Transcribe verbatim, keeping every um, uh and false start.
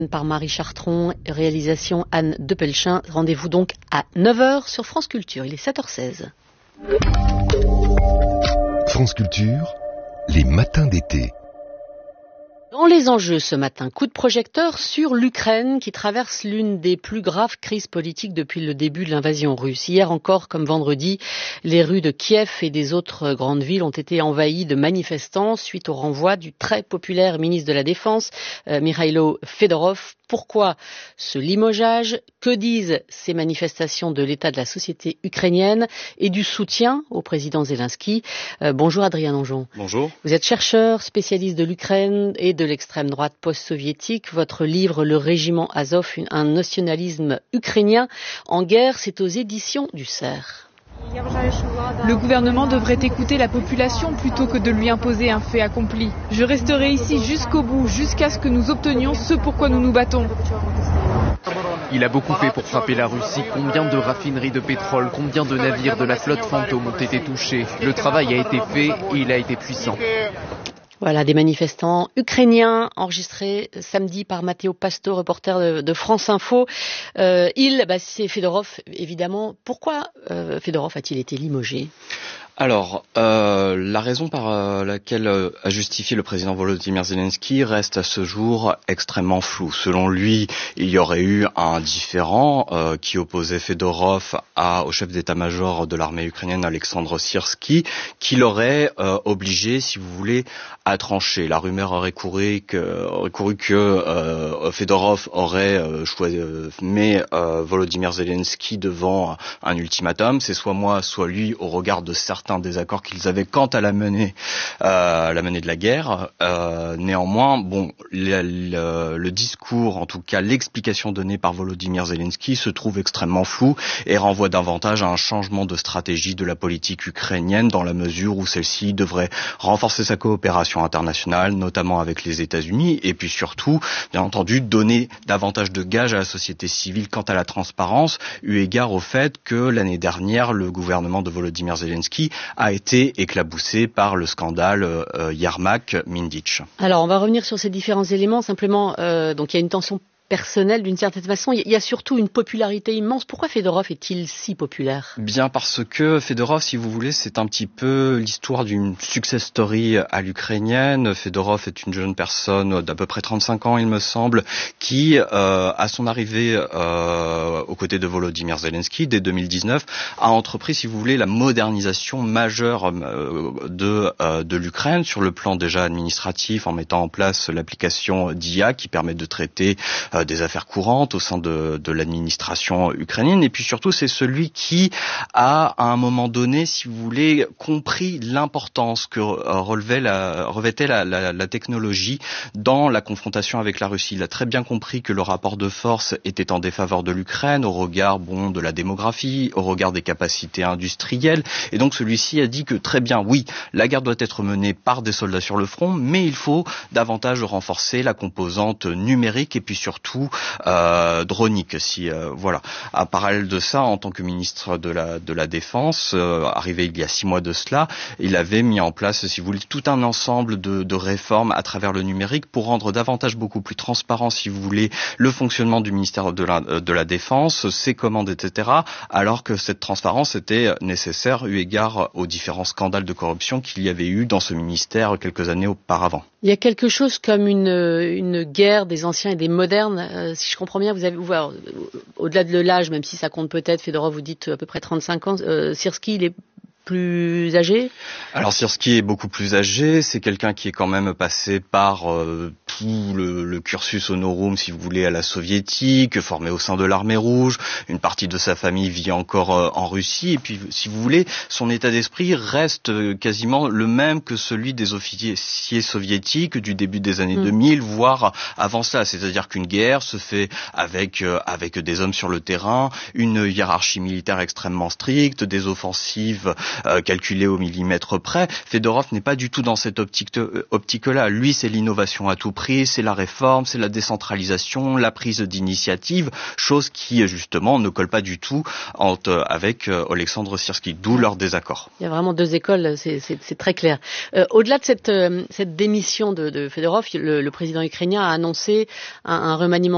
Par Marie Chartron, réalisation Anne Depelchin. Rendez-vous donc à neuf heures sur France Culture. Il est sept heures seize. France Culture, les matins d'été. Dans les enjeux ce matin, coup de projecteur sur l'Ukraine qui traverse l'une des plus graves crises politiques depuis le début de l'invasion russe. Hier encore, comme vendredi, les rues de Kiev et des autres grandes villes ont été envahies de manifestants suite au renvoi du très populaire ministre de la Défense, euh, Mikhailo Fedorov. Pourquoi ce limogeage? Que disent ces manifestations de l'état de la société ukrainienne et du soutien au président Zelensky? euh, Bonjour Adrien Donjon. Bonjour. Vous êtes chercheur, spécialiste de l'Ukraine et de l'extrême droite post-soviétique. Votre livre « Le régiment Azov, un nationalisme ukrainien en guerre », c'est aux éditions du Cerf. Le gouvernement devrait écouter la population plutôt que de lui imposer un fait accompli. Je resterai ici jusqu'au bout, jusqu'à ce que nous obtenions ce pourquoi nous nous battons. Il a beaucoup fait pour frapper la Russie. Combien de raffineries de pétrole, combien de navires de la flotte fantôme ont été touchés? Le travail a été fait et il a été puissant. Voilà, des manifestants ukrainiens enregistrés samedi par Matteo Pasto, reporter de, de France Info. Euh, il, bah, c'est Fedorov, évidemment. Pourquoi euh, Fedorov a-t-il été limogé ? Alors, euh, la raison par euh, laquelle euh, a justifié le président Volodymyr Zelensky reste à ce jour extrêmement floue. Selon lui, il y aurait eu un différend euh, qui opposait Fedorov à, au chef d'état-major de l'armée ukrainienne, Alexandre Syrsky, qui l'aurait euh, obligé, si vous voulez, à trancher. La rumeur aurait couru que, aurait couru que euh, Fedorov aurait euh, choisi, euh, mis euh, Volodymyr Zelensky devant un ultimatum. C'est soit moi, soit lui, au regard de certains désaccords qu'ils avaient quant à la menée, euh, la menée de la guerre. Euh, néanmoins, bon, le, le, le discours, en tout cas l'explication donnée par Volodymyr Zelensky se trouve extrêmement floue et renvoie davantage à un changement de stratégie de la politique ukrainienne dans la mesure où celle-ci devrait renforcer sa coopération internationale, notamment avec les États-Unis, et puis surtout, bien entendu, donner davantage de gages à la société civile quant à la transparence, eu égard au fait que l'année dernière, le gouvernement de Volodymyr Zelensky a été éclaboussé par le scandale euh, Yermak-Minditch. Alors, on va revenir sur ces différents éléments. Simplement, euh, donc il y a une tension personnelle d'une certaine façon. Il y a surtout une popularité immense. Pourquoi Fedorov est-il si populaire? Bien parce que Fedorov, si vous voulez, c'est un petit peu l'histoire d'une success story à l'ukrainienne. Fedorov est une jeune personne d'à peu près trente-cinq ans, il me semble, qui, euh, à son arrivée euh, aux côtés de Volodymyr Zelensky, dès deux mille dix-neuf, a entrepris, si vous voulez, la modernisation majeure euh, de, euh, de l'Ukraine sur le plan déjà administratif, en mettant en place l'application D I A qui permet de traiter euh, des affaires courantes au sein de, de l'administration ukrainienne. Et puis surtout, c'est celui qui a, à un moment donné, si vous voulez, compris l'importance que relevait la, revêtait la, la, la technologie dans la confrontation avec la Russie. Il a très bien compris que le rapport de force était en défaveur de l'Ukraine au regard, bon, de la démographie, au regard des capacités industrielles. Et donc celui-ci a dit que très bien, oui, la guerre doit être menée par des soldats sur le front, mais il faut davantage renforcer la composante numérique et puis surtout Euh, dronique, si euh, voilà. En parallèle de ça, en tant que ministre de la de la Défense, euh, arrivé il y a six mois de cela, il avait mis en place, si vous voulez, tout un ensemble de, de réformes à travers le numérique pour rendre davantage beaucoup plus transparent, si vous voulez, le fonctionnement du ministère de la de la Défense, ses commandes, et cetera. Alors que cette transparence était nécessaire eu égard aux différents scandales de corruption qu'il y avait eu dans ce ministère quelques années auparavant. Il y a quelque chose comme une, une guerre des anciens et des modernes. Euh, si je comprends bien, vous avez, vous, alors, au-delà de l'âge, même si ça compte peut-être, Fedorov, vous dites à peu près trente-cinq ans, euh, Syrsky, il est plus âgé? Alors Syrsky est beaucoup plus âgé, c'est quelqu'un qui est quand même passé par euh, tout le, le cursus honorum, si vous voulez, à la soviétique, formé au sein de l'armée rouge, une partie de sa famille vit encore euh, en Russie, et puis si vous voulez, son état d'esprit reste euh, quasiment le même que celui des officiers soviétiques du début des années mmh. deux mille, voire avant ça, c'est-à-dire qu'une guerre se fait avec, euh, avec des hommes sur le terrain, une hiérarchie militaire extrêmement stricte, des offensives Euh, calculé au millimètre près. Fedorov n'est pas du tout dans cette optique euh, optique-là. Lui, c'est l'innovation à tout prix, c'est la réforme, c'est la décentralisation, la prise d'initiative, chose qui, justement, ne colle pas du tout entre, avec euh, Alexandre Syrsky, d'où leur désaccord. Il y a vraiment deux écoles, c'est, c'est, c'est très clair. Euh, au-delà de cette, euh, cette démission de, de Fedorov, le, le président ukrainien a annoncé un, un remaniement